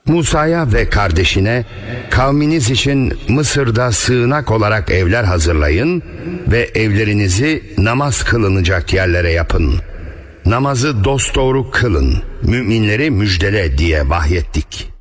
Musa'ya ve kardeşine kavminiz için Mısır'da sığınak olarak evler hazırlayın ve evlerinizi namaz kılınacak yerlere yapın. Namazı dosdoğru kılın, müminleri müjdele diye vahyettik.